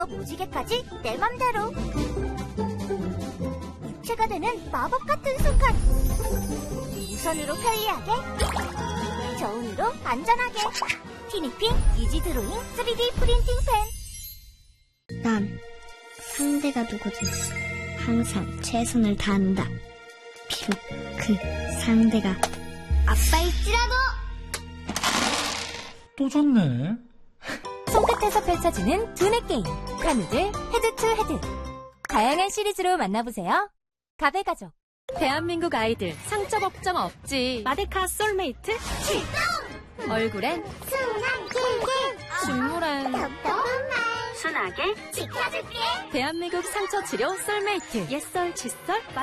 무지개까지 내 맘대로. 입체가 되는 마법 같은 순간. 무선으로 편리하게, 저온으로 안전하게. 티니핑 이지 드로잉 3D 프린팅 펜. 난 상대가 누구든 항상 최선을 다한다. 비록 그 상대가 아빠일지라도. 또 졌네. 손끝에서 펼쳐지는 두뇌 게임 카누들 헤드 투 헤드. 다양한 시리즈로 만나보세요. 가베가족. 대한민국 아이들 상처 걱정 없지. 마데카 솔메이트 출동. 얼굴엔 순한 킬킬, 식물엔 순하게 지켜줄게. 대한민국 상처 치료 솔메이트. 옛설 칫솔